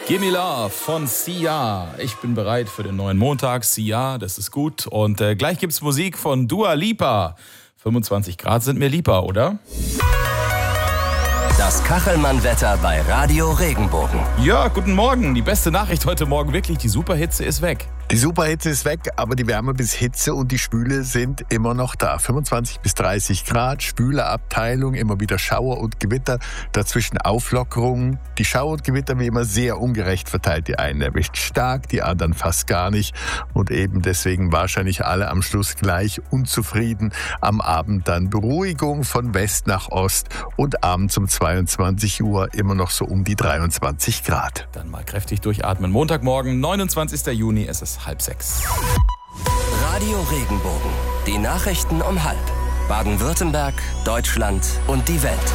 Gimme Love von Sia. Ich bin bereit für den neuen Montag. Sia, das ist gut. Und gleich gibt's Musik von Dua Lipa. 25 Grad sind mir lieber, oder? Das Kachelmann-Wetter bei Radio Regenbogen. Ja, guten Morgen. Die beste Nachricht heute Morgen wirklich, die Superhitze ist weg. Die Superhitze ist weg, aber die Wärme bis Hitze und die Schwüle sind immer noch da. 25 bis 30 Grad, schwüle Abteilung, immer wieder Schauer und Gewitter, dazwischen Auflockerungen. Die Schauer und Gewitter wie immer sehr ungerecht verteilt. Die einen erwischt stark, die anderen fast gar nicht. Und eben deswegen wahrscheinlich alle am Schluss gleich unzufrieden. Am Abend dann Beruhigung von West nach Ost und abends um 22 Uhr immer noch so um die 23 Grad. Dann mal kräftig durchatmen. Montagmorgen, 29. Juni, es ist 5:30. Radio Regenbogen. Die Nachrichten um 5. Baden-Württemberg, Deutschland und die Welt.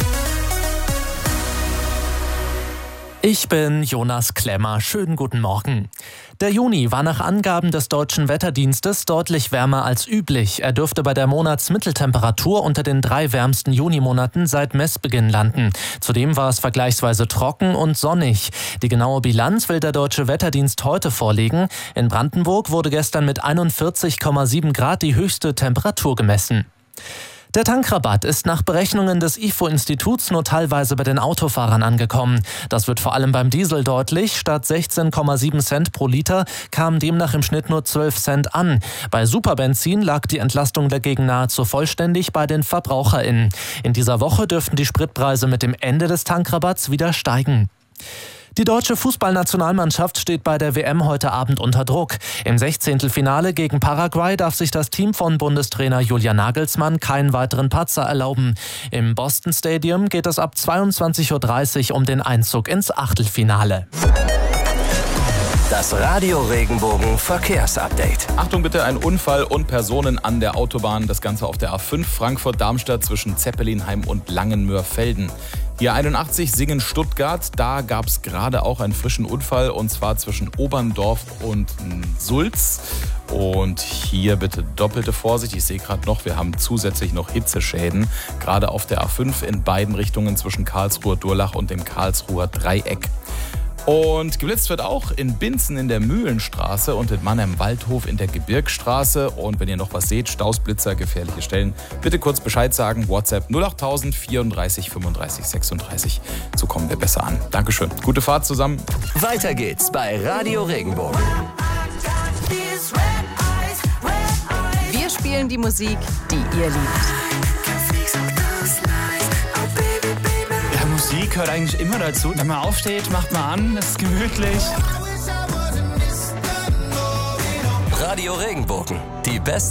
Ich bin Jonas Klemmer. Schönen guten Morgen. Der Juni war nach Angaben des Deutschen Wetterdienstes deutlich wärmer als üblich. Er dürfte bei der Monatsmitteltemperatur unter den 3 wärmsten Junimonaten seit Messbeginn landen. Zudem war es vergleichsweise trocken und sonnig. Die genaue Bilanz will der Deutsche Wetterdienst heute vorlegen. In Brandenburg wurde gestern mit 41,7 Grad die höchste Temperatur gemessen. Der Tankrabatt ist nach Berechnungen des IFO-Instituts nur teilweise bei den Autofahrern angekommen. Das wird vor allem beim Diesel deutlich. Statt 16,7 Cent pro Liter kamen demnach im Schnitt nur 12 Cent an. Bei Superbenzin lag die Entlastung dagegen nahezu vollständig bei den VerbraucherInnen. In dieser Woche dürften die Spritpreise mit dem Ende des Tankrabatts wieder steigen. Die deutsche Fußballnationalmannschaft steht bei der WM heute Abend unter Druck. Im 16. gegen Paraguay darf sich das Team von Bundestrainer Julian Nagelsmann keinen weiteren Patzer erlauben. Im Boston Stadium geht es ab 22:30 Uhr um den Einzug ins Achtelfinale. Das Radio Regenbogen Verkehrsupdate. Achtung bitte, ein Unfall und Personen an der Autobahn. Das Ganze auf der A5 Frankfurt-Darmstadt zwischen Zeppelinheim und Langenmörfelden. Hier 81 Singen-Stuttgart, da gab es gerade auch einen frischen Unfall und zwar zwischen Oberndorf und Sulz. Und hier bitte doppelte Vorsicht. Ich sehe gerade noch, wir haben zusätzlich noch Hitzeschäden. Gerade auf der A5 in beiden Richtungen zwischen Karlsruher Durlach und dem Karlsruher Dreieck. Und geblitzt wird auch in Binzen in der Mühlenstraße und in Mannheim-Waldhof in der Gebirgsstraße. Und wenn ihr noch was seht, Stoßblitzer, gefährliche Stellen, bitte kurz Bescheid sagen. WhatsApp 08000 34 35 36. So kommen wir besser an. Dankeschön. Gute Fahrt zusammen. Weiter geht's bei Radio Regenbogen. Wir spielen die Musik, die ihr liebt. Musik gehört eigentlich immer dazu. Wenn man aufsteht, macht man an, es ist gemütlich. Radio Regenbogen, die beste